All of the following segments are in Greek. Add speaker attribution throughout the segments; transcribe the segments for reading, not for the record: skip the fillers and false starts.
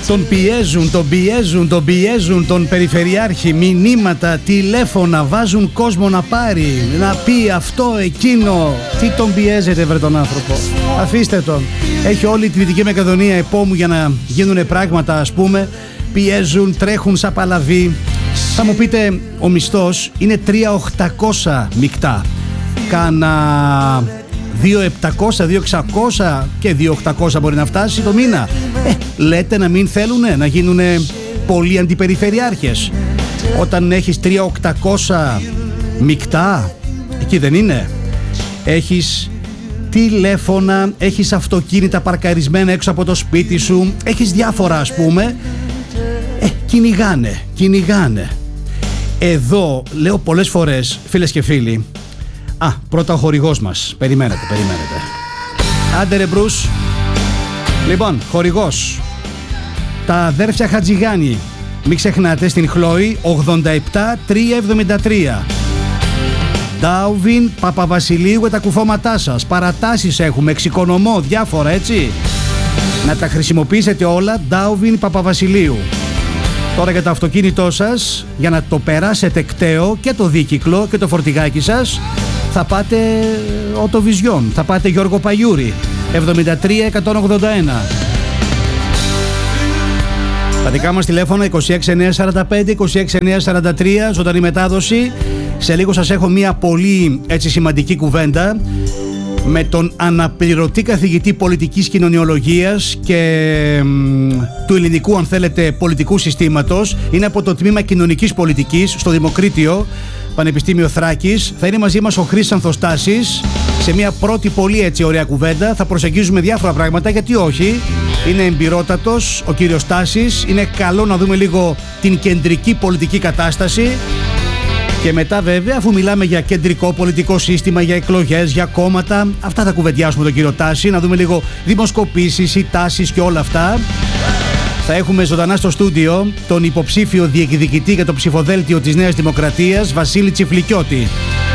Speaker 1: Τον πιέζουν τον περιφερειάρχη. Μηνύματα, τηλέφωνα, βάζουν κόσμο να πάρει, να πει αυτό, εκείνο. Τι τον πιέζετε βρε τον άνθρωπο? Αφήστε τον. Έχει όλη τη Δυτική Μακεδονία επόμου για να γίνουν πράγματα, ας πούμε. Πιέζουν, τρέχουν σαν παλαβοί. Θα μου πείτε, ο μισθός είναι 3.800 μεικτά. Κάνα 2.700, 2.600 και 2.800 μπορεί να φτάσει το μήνα. Λέτε να μην θέλουνε να γίνουνε πολλοί αντιπεριφερειάρχες? Όταν έχεις 3.800 μεικτά, εκεί δεν είναι? Έχεις τηλέφωνα, έχεις αυτοκίνητα παρκαρισμένα έξω από το σπίτι σου, έχεις διάφορα ας πούμε. Κυνηγάνε. Εδώ λέω πολλές φορές, φίλες και φίλοι, πρώτα ο χορηγός μας. Περιμένετε. Άντε ρε Μπρους. Λοιπόν, χορηγός, τα αδέρφια Χατζηγάνη. Μην ξεχνάτε, στην Χλόη 87-373. Ντάουβιν Παπαβασιλείου για τα κουφώματά σας. Παρατάσεις έχουμε, εξοικονομώ, διάφορα έτσι. Να τα χρησιμοποιήσετε όλα. Ντάουβιν Παπαβασιλείου. Τώρα για το αυτοκίνητό σας, για να το περάσετε κταίο και το δίκυκλο και το φορτηγάκι σας, θα πάτε Οτοβιζιόν, θα πάτε Γιώργο Παγιούρη, 73-181. Τα δικά μας τηλέφωνα 26945-26943, ζωντανή μετάδοση. Σε λίγο σας έχω μια πολύ έτσι σημαντική κουβέντα με τον αναπληρωτή καθηγητή πολιτικής κοινωνιολογίας και του ελληνικού, αν θέλετε, πολιτικού συστήματος. Είναι από το τμήμα κοινωνικής πολιτικής στο Δημοκρίτιο, Πανεπιστήμιο Θράκης. Θα είναι μαζί μας ο Χρήστανθος Στάσης σε μια πρώτη πολύ έτσι ωραία κουβέντα. Θα προσεγγίζουμε διάφορα πράγματα, γιατί όχι. Είναι εμπειρότατος ο κύριος Στάσης. Είναι καλό να δούμε λίγο την κεντρική πολιτική κατάσταση. Και μετά βέβαια, αφού μιλάμε για κεντρικό πολιτικό σύστημα, για εκλογές, για κόμματα, αυτά θα κουβεντιάσουμε τον κύριο Τάση, να δούμε λίγο δημοσκοπήσεις, οι τάσεις και όλα αυτά. Θα έχουμε ζωντανά στο στούντιο τον υποψήφιο διεκδικητή για το ψηφοδέλτιο της Νέας Δημοκρατίας, Βασίλη Τσιφλικιώτη.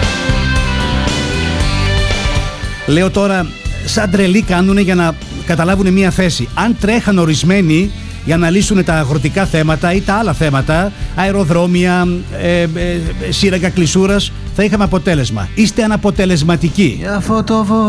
Speaker 1: Λέω τώρα, σαν τρελοί κάνουνε για να καταλάβουν μια θέση. Αν τρέχαν ορισμένοι για να λύσουν τα αγροτικά θέματα ή τα άλλα θέματα, αεροδρόμια, σύραγγα κλεισούρας, θα είχαμε αποτέλεσμα. Είστε αναποτελεσματικοί.